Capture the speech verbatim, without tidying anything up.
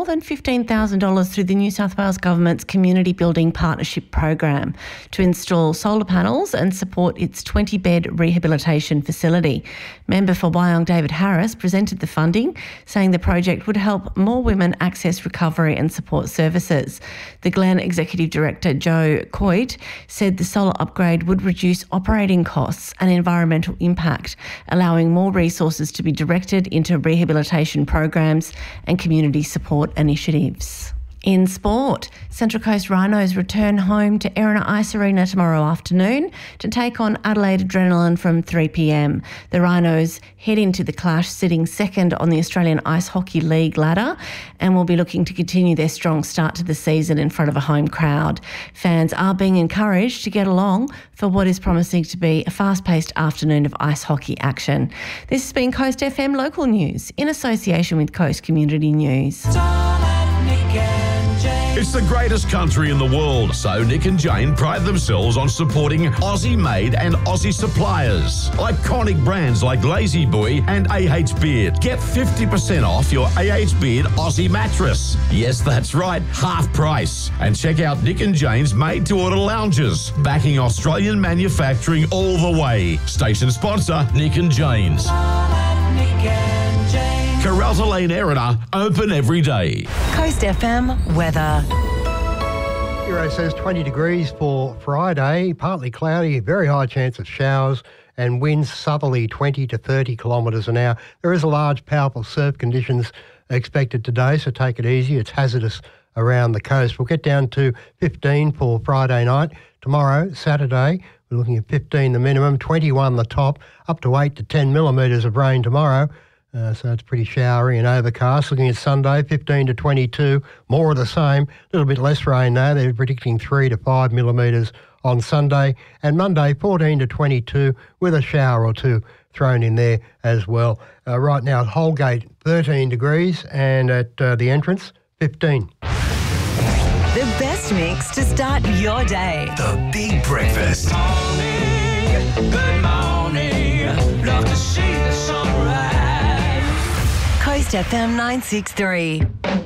more than fifteen thousand dollars through the New South Wales Government's Community Building Partnership Program to install solar panels and support its twenty-bed rehabilitation facility. Member for Wyong David Harris presented the funding, saying the project would help more women access recovery and support services. The Glen Executive Director Joe Coit said the solar upgrade would reduce operating costs and environmental impact, allowing more resources to be directed into rehabilitation programs and community support initiatives. In sport, Central Coast Rhinos return home to Erina Ice Arena tomorrow afternoon to take on Adelaide Adrenaline from three p m. The Rhinos head into the clash sitting second on the Australian Ice Hockey League ladder and will be looking to continue their strong start to the season in front of a home crowd. Fans are being encouraged to get along for what is promising to be a fast-paced afternoon of ice hockey action. This has been Coast F M Local News in association with Coast Community News. It's the greatest country in the world, so Nick and Jane pride themselves on supporting Aussie-made and Aussie suppliers. Iconic brands like Lazy Boy and A H Beard. Get fifty percent off your A H Beard Aussie mattress. Yes, that's right, half price. And check out Nick and Jane's made-to-order lounges, backing Australian manufacturing all the way. Station sponsor, Nick and Jane's. Carralta Lane, Erina, open every day. Coast F M weather. Euro says twenty degrees for Friday, partly cloudy, very high chance of showers and winds southerly twenty to thirty kilometres an hour. There is a large, powerful surf conditions expected today, so take it easy. It's hazardous around the coast. We'll get down to fifteen for Friday night. Tomorrow, Saturday, we're looking at fifteen the minimum, twenty-one the top, up to eight to ten millimetres of rain tomorrow. Uh, so it's pretty showery and overcast. Looking at Sunday, fifteen to twenty-two, more of the same. A little bit less rain though. They're predicting three to five millimetres on Sunday. And Monday, fourteen to twenty-two, with a shower or two thrown in there as well. Uh, right now at Holgate, thirteen degrees, and at uh, the entrance, fifteen. The best mix to start your day. The Big Breakfast. Morning, good morning. Love to see the sunrise. Coast F M nine six three.